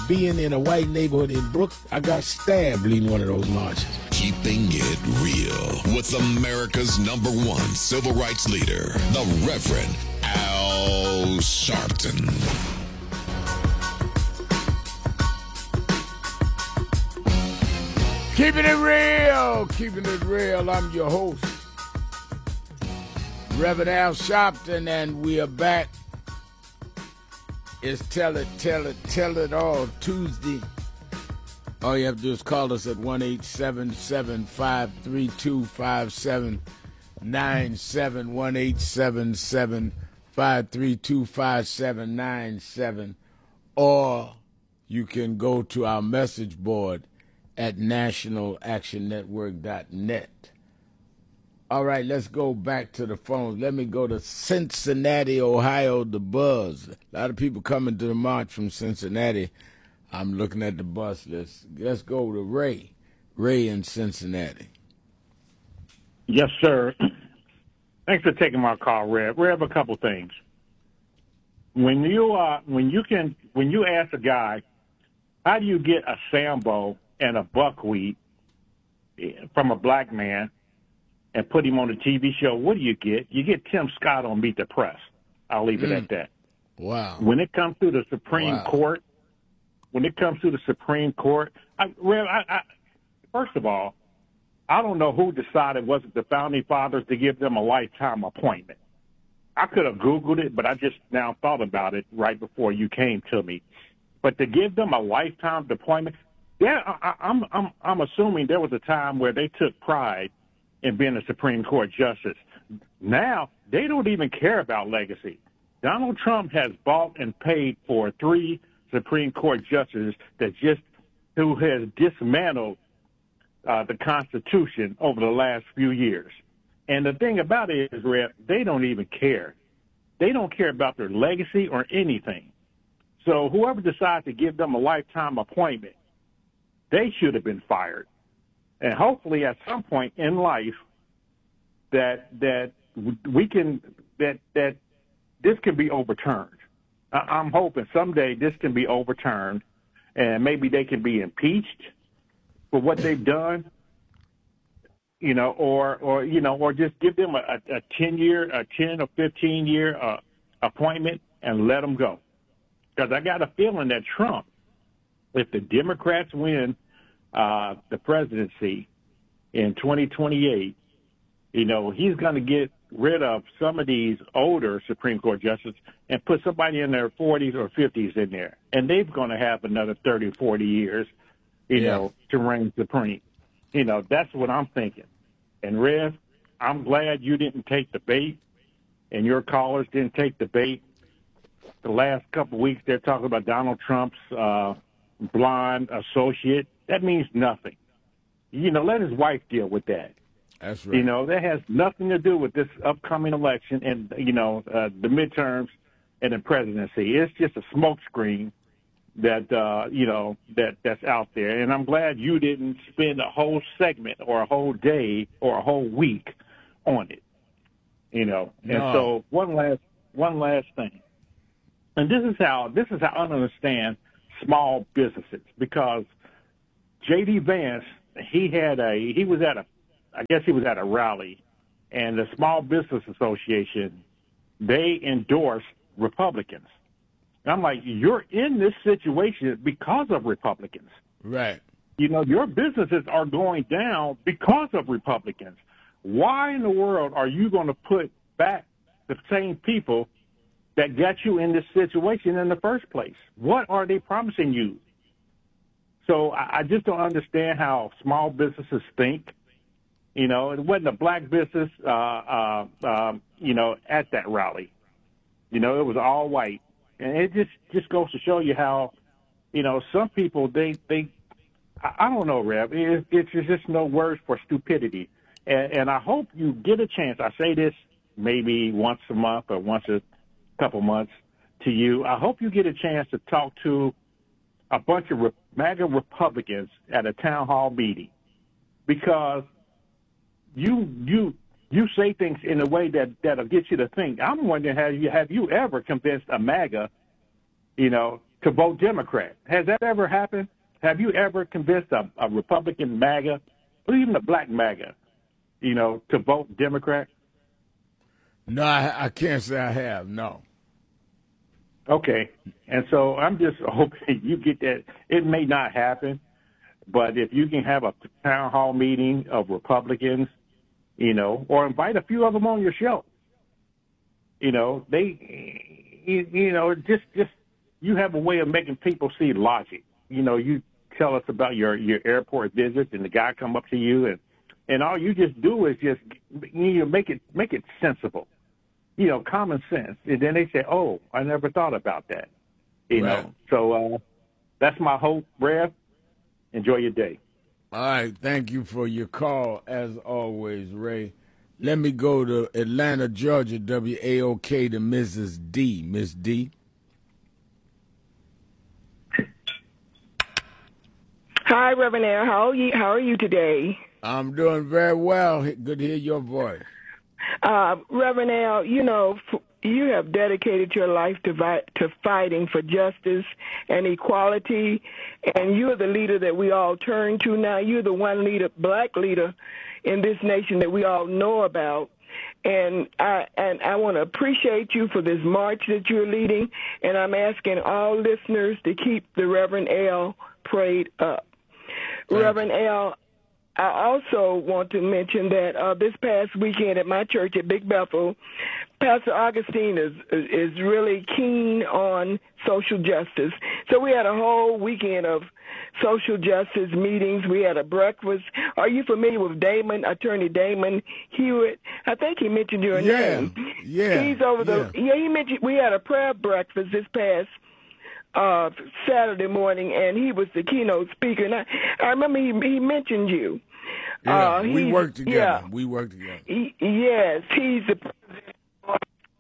being in a white neighborhood in Brooklyn, I got stabbed leading one of those marches. Keeping it real with America's #1 civil rights leader, the Reverend Al Sharpton. Keeping it real, keeping it real. I'm your host, Reverend Al Sharpton, and we are back. It's Tell It All Tuesday. All you have to do is call us at 1-877-532-5797, 1-877-532-5797, or you can go to our message board at nationalactionnetwork.net. All right, let's go back to the phones. Let me go to Cincinnati, Ohio, the buzz. A lot of people coming to the march from Cincinnati. I'm looking at the bus list. Let's go to Ray. Ray in Cincinnati. Yes, sir. Thanks for taking my call, Rev. Rev, a couple things. When you ask a guy, how do you get a Sambo and a buckwheat from a black man and put him on a TV show, what do you get? You get Tim Scott on Meet the Press. I'll leave it at that. Wow. When it comes to the Supreme Court, first of all, I don't know who decided was it the Founding Fathers to give them a lifetime appointment. I could have Googled it, but I just now thought about it right before you came to me. But to give them a lifetime appointment, I'm assuming there was a time where they took pride in being a Supreme Court justice. Now, they don't even care about legacy. Donald Trump has bought and paid for 3 Supreme Court justices who has dismantled the Constitution over the last few years. And the thing about it is, Rep, they don't even care. They don't care about their legacy or anything. So whoever decides to give them a lifetime appointment, they should have been fired. And hopefully, at some point in life, that this can be overturned. I'm hoping someday this can be overturned, and maybe they can be impeached for what they've done, or just give them a 10 or 15-year appointment and let them go. Because I got a feeling that Trump, if the Democrats win the presidency in 2028, he's going to get rid of some of these older Supreme Court justices and put somebody in their 40s or 50s in there. And they're going to have another 30, 40 years, to reign supreme. That's what I'm thinking. And, Rev, I'm glad you didn't take the bait and your callers didn't take the bait. The last couple of weeks, they're talking about Donald Trump's blonde associate. That means nothing. Let his wife deal with that. That's right. That has nothing to do with this upcoming election and, the midterms and the presidency. It's just a smokescreen that's out there. And I'm glad you didn't spend a whole segment or a whole day or a whole week on it, No. And so one last thing. And this is how I understand small businesses, because J.D. Vance, he was at a rally, and the Small Business Association, they endorsed Republicans. And I'm like, you're in this situation because of Republicans. Right. Your businesses are going down because of Republicans. Why in the world are you going to put back the same people that got you in this situation in the first place? What are they promising you? So I just don't understand how small businesses think. It wasn't a black business, at that rally. It was all white. And it just goes to show you how, some people, I don't know, Rev. It's just no words for stupidity. And I hope you get a chance. I say this maybe once a month or once a couple months to you. I hope you get a chance to talk to a bunch of MAGA Republicans at a town hall meeting, because you say things in a way that'll get you to think. I'm wondering, have you ever convinced a MAGA, to vote Democrat. Has that ever happened? Have you ever convinced a Republican MAGA, or even a black MAGA, to vote Democrat? No, I can't say I have, no. Okay. And so I'm just hoping you get that. It may not happen, but if you can have a town hall meeting of Republicans, or invite a few of them on your show, just you have a way of making people see logic. You tell us about your airport visits, and the guy come up to you, and all you just do is just make it sensible, common sense, and then they say, "Oh, I never thought about that," Right. So that's my hope, Rev. Enjoy your day. All right, thank you for your call, as always, Ray. Let me go to Atlanta, Georgia, WAOK, to Mrs. D. Miss D. Hi, Reverend Al. How are you today? I'm doing very well. Good to hear your voice. Reverend Al, you have dedicated your life to fighting for justice and equality, and you're the leader that we all turn to now. You're the one black leader in this nation that we all know about. And I want to appreciate you for this march that you're leading, and I'm asking all listeners to keep the Reverend Al prayed up. Reverend Al, I also want to mention that this past weekend at my church at Big Bethel, Pastor Augustine is really keen on social justice. So we had a whole weekend of social justice meetings. We had a breakfast. Are you familiar with Attorney Damon Hewitt? I think he mentioned your name. Yeah. He's over he mentioned we had a prayer breakfast this past Saturday morning, and he was the keynote speaker. And I remember he mentioned you. Yeah, we worked together. Yeah. We worked together. Yes, he's the president of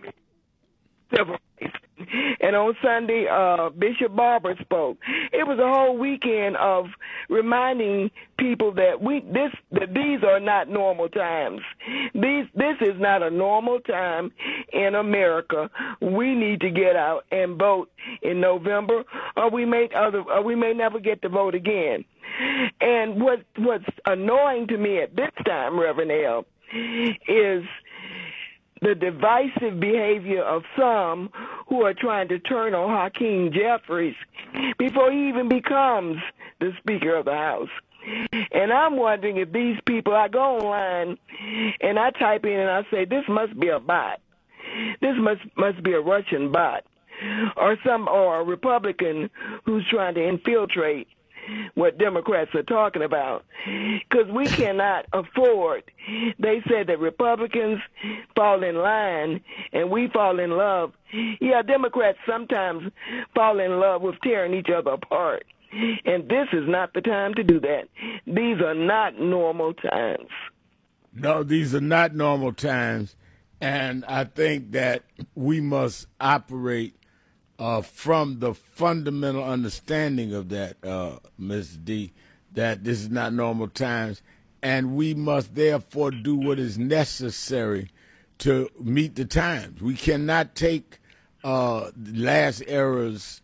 Civil Rights. And on Sunday, Bishop Barber spoke. It was a whole weekend of reminding people that these are not normal times. This is not a normal time in America. We need to get out and vote in November, or we may never get to vote again. And what's annoying to me at this time, Reverend L, is the divisive behavior of some who are trying to turn on Hakeem Jeffries before he even becomes the Speaker of the House. And I'm wondering if these people, I go online and I type in and I say, this must be a bot. This must be a Russian bot or a Republican who's trying to infiltrate what Democrats are talking about, because we cannot afford. They said that Republicans fall in line and we fall in love. Yeah, Democrats sometimes fall in love with tearing each other apart, and this is not the time to do that. These are not normal times. No, these are not normal times, and I think that we must operate from the fundamental understanding of that, Ms. D, that this is not normal times, and we must therefore do what is necessary to meet the times. We cannot take last era's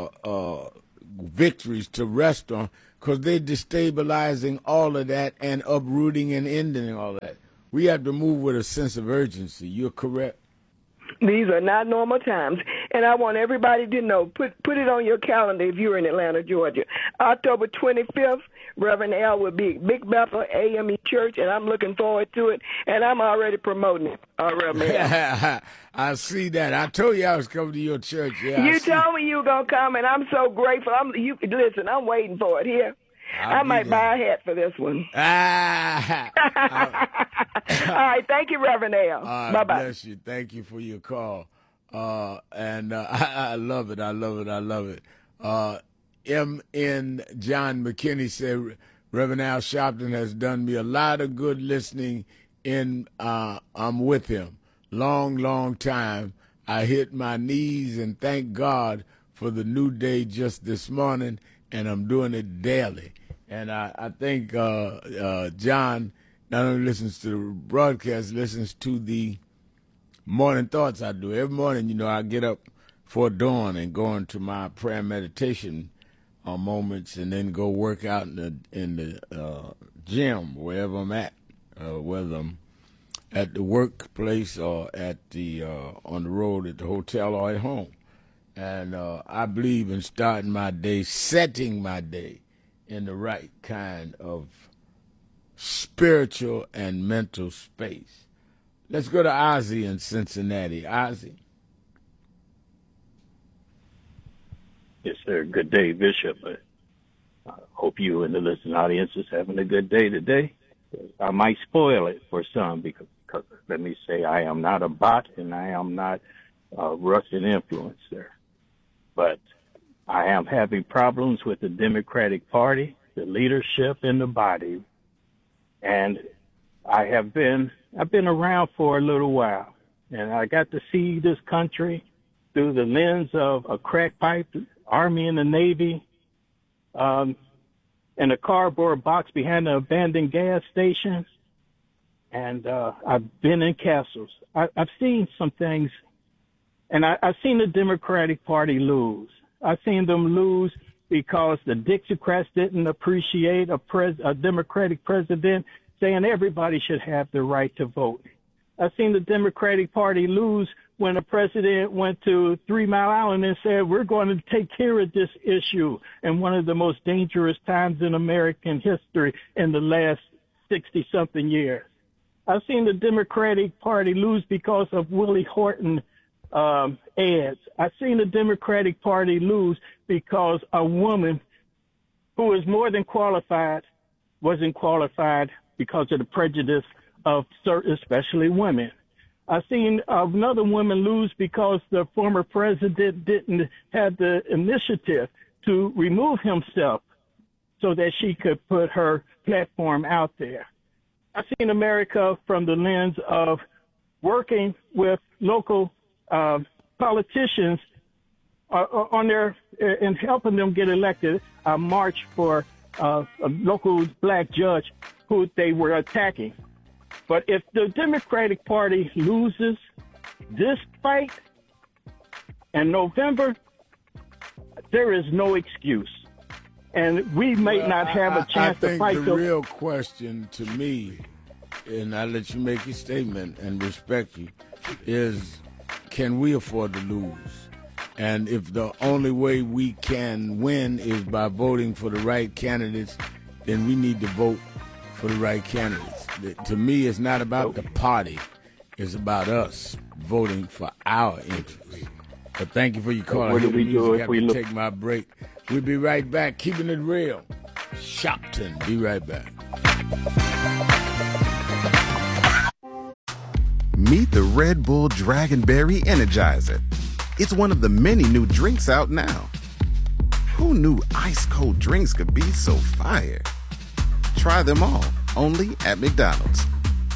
victories to rest on, because they're destabilizing all of that and uprooting and ending all that. We have to move with a sense of urgency. You're correct. These are not normal times, and I want everybody to know, put it on your calendar if you're in Atlanta, Georgia. October 25th, Reverend Al will be at Big Bethel AME Church, and I'm looking forward to it, and I'm already promoting it. Reverend Al. I see that. I told you I was coming to your church. Yeah, you told me you were going to come, and I'm so grateful. Listen, I'm waiting for it here. I might buy a hat for this one. All right. Thank you, Reverend Al. Bye-bye. Bless you. Thank you for your call. I love it. I love it. I love it. M.N. John McKinney said, Reverend Al Sharpton has done me a lot of good listening I'm with him. Long time. I hit my knees and thank God for the new day just this morning, and I'm doing it daily. And I think John not only listens to the broadcast, listens to the morning thoughts I do. Every morning, I get up before dawn and go into my prayer and meditation moments, and then go work out in the gym wherever I'm at, whether I'm at the workplace or at the on the road at the hotel or at home. And I believe in starting my day, setting my day in the right kind of spiritual and mental space. Let's go to Ozzy in Cincinnati. Ozzy. Yes, sir. Good day, Bishop. I hope you and the listening audience is having a good day today. I might spoil it for some because let me say I am not a bot and I am not a Russian influencer. But I am having problems with the Democratic Party, the leadership, and the body. And I've been around for a little while, and I got to see this country through the lens of a crack pipe, Army and the Navy, in a cardboard box behind an abandoned gas station. And I've been in castles. I've seen some things, and I've seen the Democratic Party lose. I've seen them lose because the Dixiecrats didn't appreciate a Democratic president saying everybody should have the right to vote. I've seen the Democratic Party lose when a president went to 3 Mile Island and said, we're going to take care of this issue in one of the most dangerous times in American history in the last 60-something years. I've seen the Democratic Party lose because of Willie Horton ads. I've seen the Democratic Party lose because a woman who is more than qualified wasn't qualified because of the prejudice of certain, especially women. I've seen another woman lose because the former president didn't have the initiative to remove himself so that she could put her platform out there. I've seen America from the lens of working with local politicians on their and helping them get elected. A march for a local black judge who they were attacking. But if the Democratic Party loses this fight in November, there is no excuse. And we may not have a chance to fight. I think the real question to me, and I'll let you make your statement and respect you, is can we afford to lose? And if the only way we can win is by voting for the right candidates, then we need to vote for the right candidates. To me, it's not about the party. It's about us voting for our interests. But thank you for your call. What do we do if we look? Take my break. We'll be right back. Keeping it real. Shopton. Be right back. Meet the Red Bull Dragonberry Energizer. It's one of the many new drinks out now. Who knew ice-cold drinks could be so fire? Try them all, only at McDonald's.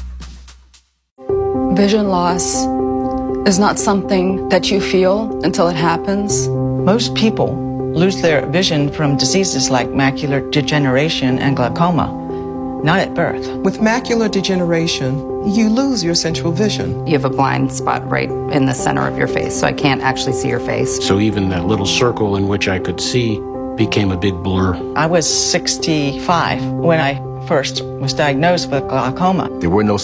Vision loss is not something that you feel until it happens. Most people lose their vision from diseases like macular degeneration and glaucoma, not at birth. With macular degeneration, you lose your central vision. You have a blind spot right in the center of your face, so I can't actually see your face. So even that little circle in which I could see became a big blur. I was 65 when I first was diagnosed with glaucoma. There were no